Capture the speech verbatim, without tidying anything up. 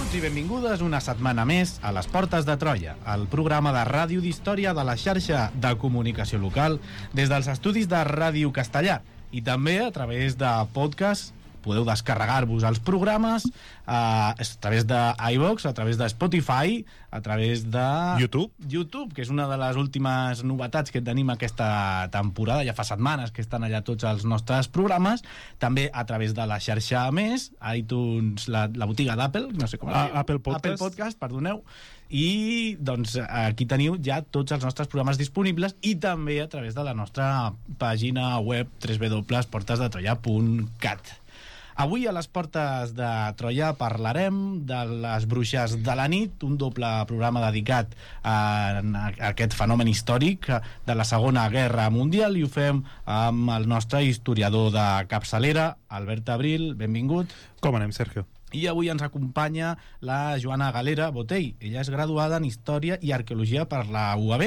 Benvinguts i benvingudes una setmana més a Les Portes de Troia, el programa de ràdio d'història de la xarxa de comunicació local des dels estudis de Ràdio Castellar i també a través de podcast. Podeu descarregar-vos els programes eh, a través de iVoox, a través de Spotify, a través de YouTube, YouTube, que és una de les últimes novetats que tenim aquesta temporada. Ja fa setmanes que estan allà tots els nostres programes. També a través de la xarxa Més, iTunes, la, la botiga d'Apple, no sé com a, es diu. Apple Podcast. Apple Podcast, perdoneu. I doncs aquí teniu ja tots els nostres programes disponibles i també a través de la nostra pàgina web w w w punt portes de troia punt cat. Avui a les Portes de Troia parlarem de les Bruixes de la nit, un doble programa dedicat a, a aquest fenomen històric de la Segona Guerra Mundial, i ho fem amb el nostre historiador de capçalera, Albert Abril. Benvingut. Com anem, Sergio? I avui ens acompanya la Joana Galera Botell. Ella és graduada en Història i Arqueologia per la U A B